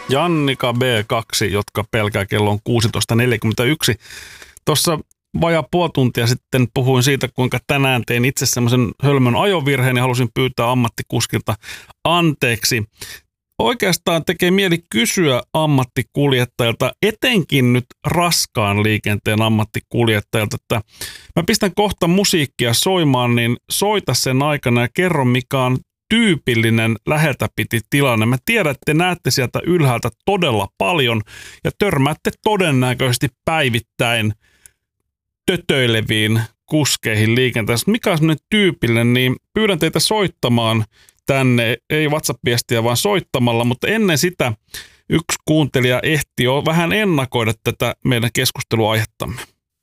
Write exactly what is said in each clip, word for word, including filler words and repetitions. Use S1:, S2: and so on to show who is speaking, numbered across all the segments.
S1: Jannika B kaksi, jotka pelkää kello on kuusitoista neljäkymmentäyksi. Tuossa vajaa puoli tuntia sitten puhuin siitä, kuinka tänään tein itse semmoisen hölmön ajovirheen ja halusin pyytää ammattikuskilta anteeksi. Oikeastaan tekee mieli kysyä ammattikuljettajilta, etenkin nyt raskaan liikenteen ammattikuljettajilta, että mä pistän kohta musiikkia soimaan, niin soita sen aikana ja kerro, mikä on tyypillinen läheltä piti tilanne. Mä tiedän, että te näette sieltä ylhäältä todella paljon ja törmäätte todennäköisesti päivittäin tötöileviin kuskeihin liikenteessä. Mikä on semmoinen tyypillinen, niin pyydän teitä soittamaan tänne, ei WhatsApp-viestiä vaan soittamalla, mutta ennen sitä yksi kuuntelija ehti jo vähän ennakoida tätä meidän keskusteluaihettamme.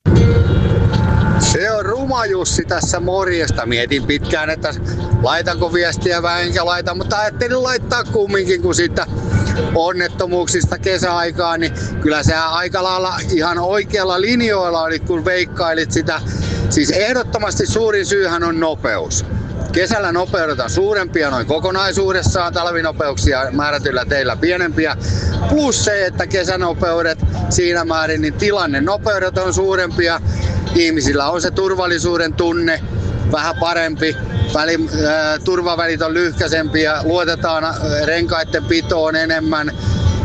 S2: Se on Ruma Jussi tässä, morjesta. Mietin pitkään, että laitanko viestiä vai enkä laita, mutta ajattelin laittaa kumminkin, kun siitä onnettomuuksista kesäaikaan, niin kyllä se aika lailla ihan oikealla linjoilla oli, kun veikkailit sitä. Siis ehdottomasti suurin syyhän on nopeus. Kesällä nopeudet on suurempia noin kokonaisuudessaan, talvinopeuksia määrätyillä teillä pienempiä. Plus se, että kesänopeudet siinä määrin, niin tilanne nopeudet on suurempia. Ihmisillä on se turvallisuuden tunne vähän parempi, väli, äh, turvavälit on lyhkäisempiä, luotetaan renkaiden pitoon enemmän.